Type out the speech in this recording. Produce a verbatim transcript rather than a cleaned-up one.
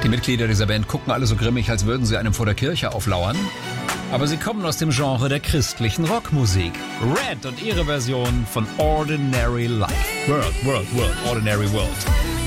Die Mitglieder dieser Band gucken alle so grimmig, als würden sie einem vor der Kirche auflauern. Aber sie kommen aus dem Genre der christlichen Rockmusik. Red und ihre Version von Ordinary Life. World, World, World, Ordinary World.